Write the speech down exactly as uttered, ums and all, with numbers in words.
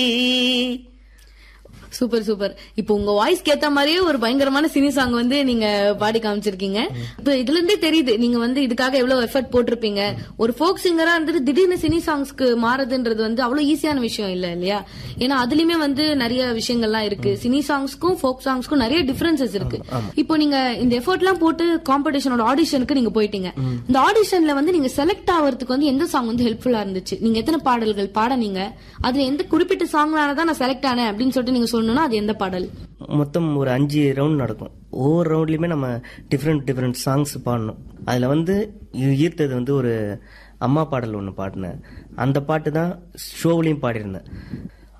Super super. இப்போ உங்க voice கேத்த மாதிரியே ஒரு பயங்கரமான சினி சாங் வந்து நீங்க பாடி காமிச்சிருக்கீங்க. இப்போ இதுல இருந்தே தெரியுது நீங்க வந்து இதுக்காக எவ்வளவு எஃபர்ட் போட்டிருப்பீங்க. ஒரு ஃபோக் சிங்கரா இருந்துட்டு திடீர்னு சினி சாங்ஸ்க்கு மாறதுன்றது வந்து அவ்வளவு ஈஸியான விஷயம் இல்ல இல்லையா? ஏன்னா அதுலயுமே வந்து நிறைய விஷயங்கள்லாம் இருக்கு. சினி சாங்ஸ்க்கும் ஃபோக் சாங்ஸ்க்கும் நிறைய டிஃபரன்சஸ் இருக்கு. இப்போ நீங்க இந்த எஃபர்ட் எல்லாம் போட்டு காம்படிஷனோட ஆடிஷனுக்கு நீங்க போயிட்டீங்க. இந்த ஆடிஷன்ல வந்து நீங்க செலக்ட் ஆகிறதுக்கு வந்து எந்த சாங் வந்து ஹெல்ப்ஃபுல்லா இருந்துச்சு? நீங்க எத்தனை பாடல்கள் பாடனீங்க, அதுல எந்த குறிப்பிட்ட சாங்னாலதான் நான் செலக்ட் ஆனேன் அப்படின்னு சொல்லிட்டு நீங்க சொல்லணும்னா அது எந்த பாடல்? மொத்தம் ஒரு அஞ்சு ரவுண்ட் நடக்கும். ஒவ்வொரு ரவுண்ட்லயுமே நம்ம டிஃப்ரெண்ட் டிஃப்ரெண்ட் சாங்ஸ் பாடணும். அதுல வந்து ஈர்த்தது வந்து ஒரு அம்மா பாடல் ஒன்று பாடினேன். அந்த பாட்டு தான் ஷோவிலையும் பாடியிருந்தேன்.